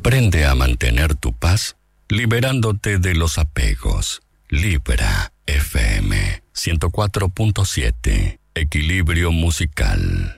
Aprende a mantener tu paz liberándote de los apegos. Libra FM 104.7. Equilibrio musical.